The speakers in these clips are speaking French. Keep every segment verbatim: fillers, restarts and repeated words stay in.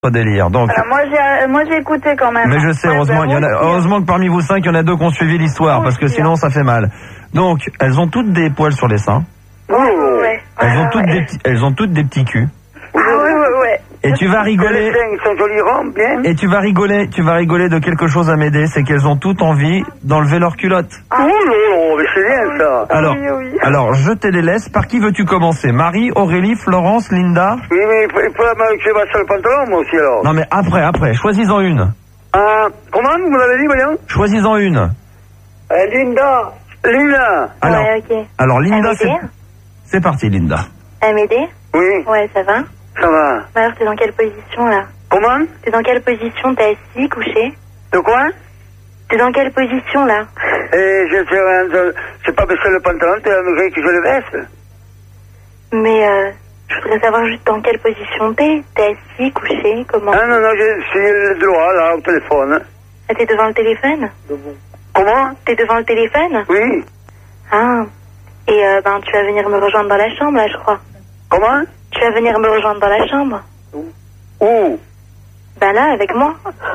délire. Donc, voilà, moi j'ai moi j'ai écouté quand même. mais je sais, ouais, heureusement, bah, il y en a, aussi, heureusement que parmi vous cinq, il y en a deux qui ont suivi l'histoire, moi parce que aussi, sinon hein. ça fait mal. Donc, elles ont toutes des poils sur les seins. Ouais, ouais, ouais. Elles ont Ouais, toutes ouais. des petits, elles ont toutes des petits culs. Ah ouais, ouais, ouais. Et tu vas rigoler. Les seins, ils sont jolis ronds, bien. Et tu vas rigoler, tu vas rigoler de quelque chose à m'aider, c'est qu'elles ont toutes envie d'enlever leurs culottes. Oh non, mais c'est bien ça. Alors, oui, oui. alors, je te les laisse. Par qui veux-tu commencer? Marie, Aurélie, Florence, Linda? Oui, mais il faut, il faut que je passe le pantalon, moi aussi, alors. Non mais après, après, choisis-en une. Ah, comment vous me l'avez dit, voyons? Choisis-en une. Euh, Linda. Linda. Alors, Ouais, ok. alors Linda, Amédée c'est, c'est parti, Linda. Amédée? Oui, Ouais, ça va? ça va. Bah alors, t'es dans quelle position, là? Comment? T'es dans quelle position? T'es assis, couché? De quoi? T'es dans quelle position, là? Et je sais, je pas baisser le pantalon, tu as que je le baisse. Mais, euh, je voudrais savoir juste dans quelle position t'es. T'es assis, couché, comment? Ah non, non, je suis le droit, là, au téléphone. Ah, t'es devant le téléphone? Comment? T'es devant le téléphone? Oui. Ah. Et, euh, ben, tu vas venir me rejoindre dans la chambre, là, je crois. Comment? Tu vas venir me rejoindre dans la chambre? Où? Ben là, avec moi.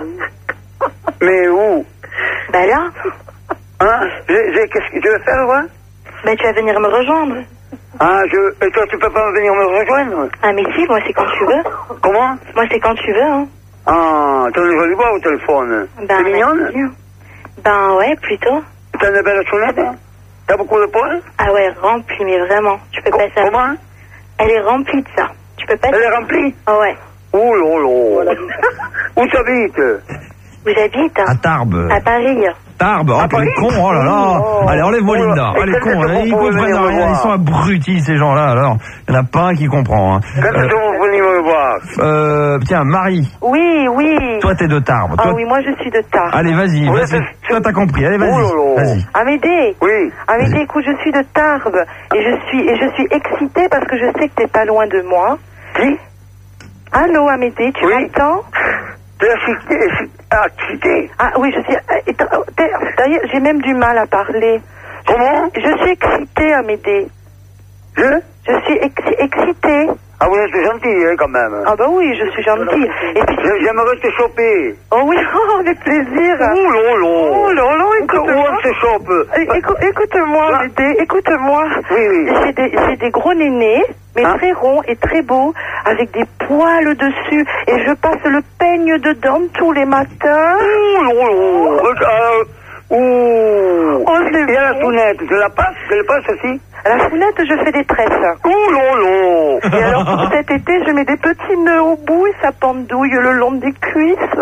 Mais où? Ben là. Hein? Je, je, qu'est-ce que tu veux faire, moi? Ben, tu vas venir me rejoindre. Ah, je... Et toi, tu peux pas venir me rejoindre? Ah, mais si, moi, c'est quand tu veux. Comment? Moi, c'est quand tu veux, hein. Ah, t'as une jolie voix au téléphone. Ben, T'es mignonne? merci. Ben, ouais, plutôt. T'as une belle sounette, hein? T'as beaucoup de poils? Ah ouais, remplie, mais vraiment. Tu peux pas ça. Comment? Elle est remplie de ça. Tu peux pas Elle est remplie? Ah ouais. Oh là là. Où t'habites? Vous habitez À Tarbes. à Paris. Tarbes, oh, À quel Paris? con, oh là là. Oh. Allez, enlève-moi Oh là. Linda. Et Allez, quel con, est-ce que ils vous pouvez comprennent venir me rien, voir? ils sont abrutis, ces gens-là, alors. Il n'y en a pas un qui comprend, hein. Quand est-ce que vous venez me voir? Euh, tiens, Marie, Oui, oui. toi t'es de Tarbes. Ah Toi- oui, moi, je suis de Tarbes. Allez, vas-y, Ouais, vas-y. c'est- Toi t'as compris, allez, vas-y. Oh là là. Vas-y. Amédée. Oui. Amédée, écoute, je suis de Tarbes. Et je suis, et je suis excitée parce que je sais que t'es pas loin de moi. Qui? Allô, Amédée, tu Oui. m'entends? T'es excité? Ah, excité? Ah oui, je suis... euh, étant- euh, t'es- D'ailleurs, j'ai même du mal à parler. Comment? Je suis excitée, Amédée. Je? Je suis ex- excitée. Ah, vous êtes gentil, hein, quand même. Ah bah oui, je suis gentille. Et puis... J'ai- J'aimerais te choper. Oh oui, oh, avec plaisir. Oh là là. Oh là là, Où écoute-moi. on se chope? É- écou- Écoute-moi, Ah. Amédée, écoute-moi. Oui, oui. J'ai des, j'ai des gros nénés, mais Hein? très ronds et très beaux, avec des poils dessus. Et je passe le peigne dedans tous les matins. Oh là là. Euh, Ouh. Oh, c'est Et à la bon. sounette, je la passe? Je la passe aussi? À la founette, je fais des tresses. Oh là là. Et alors pour cet été, je mets des petits nœuds au bout et ça pendouille le long des cuisses.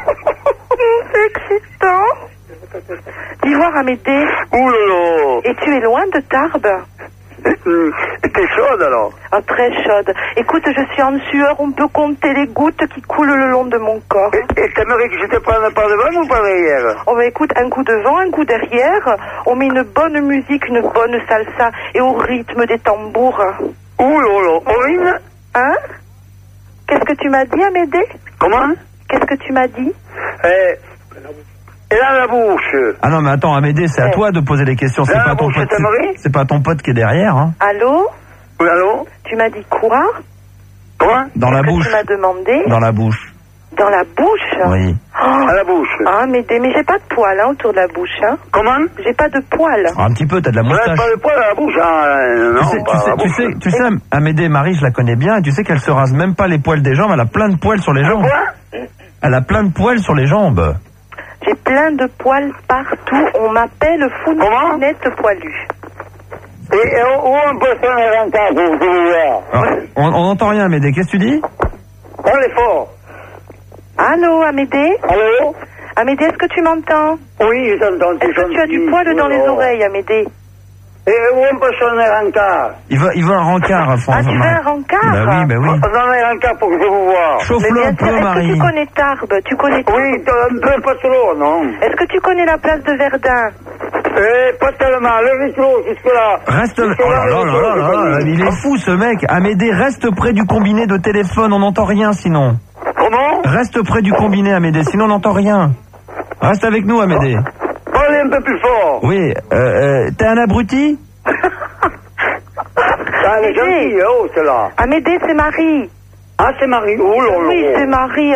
C'est excitant. Dis voir, Amédée, Oh là là. et tu es loin de Tarbes? Hum, T'es chaude alors? Ah, très chaude. Écoute, je suis en sueur, on peut compter les gouttes qui coulent le long de mon corps. Et et t'aimerais que je te prenne par devant ou par derrière? On va écoute, un coup devant, un coup derrière, on met une bonne musique, une bonne salsa, et au rythme des tambours. Oh là là. Aurine? Hein? Qu'est-ce que tu m'as dit, Amédée? Comment? Qu'est-ce que tu m'as dit? Eh, et là la bouche. Ah non, mais attends, Amédée, c'est à Ouais. toi de poser les questions, c'est Là, pas ton bon, pote. c'est Marie C'est pas ton pote qui est derrière, hein. Allô? Oui, allô? Tu m'as dit quoi? Comment? Dans la Qu'est-ce que bouche. tu m'as demandé? Dans la bouche. Dans la bouche? Oui. Oh. À la bouche. Ah, mais, des- mais j'ai pas de poils hein, autour de la bouche. Hein. Comment? J'ai pas de poils. Un petit peu, t'as de la Vous n'avez moustache. pas de poil à la bouche, hein? Non, Tu sais, pas tu à sais, la tu bouche. sais, tu sais, Amédée, Marie, je la connais bien, et tu sais qu'elle se rase même pas les poils des jambes, elle a plein de poils sur les jambes. Quoi? Elle a plein de poils sur les jambes. J'ai plein de poils partout. On m'appelle Founette poilue. Et, et où on peut se mettre en cas, vous, vous voir? Alors, on on n'entend rien, Amédée, qu'est-ce que tu dis? On est fort. Allô, Amédée? Allô? Amédée, est-ce que tu m'entends? Oui, je t'entends. Est-ce que tu as du poil dans les oreilles, Amédée? Et où on peut sonner un quart? Il veut, il veut un rencard, Ah, François. tu veux un rencard? Bah oui, bah oui. On en est un quart pour que je vous vois. Mais Chauffe-le bien un sûr, peu, est-ce que Marie. tu connais Tarbes? Tu connais Tarbes? Oui, t'as un peu pas trop, non? Est-ce que tu connais la place de Verdun? Eh, pas tellement. Le métro, jusque-là. Reste. Oh Jusque-là, là là le là métro, là c'est là pas là, lui. il est fou ce mec. Amédée, reste près du combiné de téléphone, on n'entend rien sinon. Comment? Reste près du combiné, Amédée, sinon on n'entend rien. Reste avec nous, Amédée. Parlez un peu plus fort. Oui, euh, euh, t'es un abruti? Ah, elle est gentille, oh, celle-là. Amédée, c'est Marie. Ah, c'est Marie. Oh là là. Oui, c'est Marie.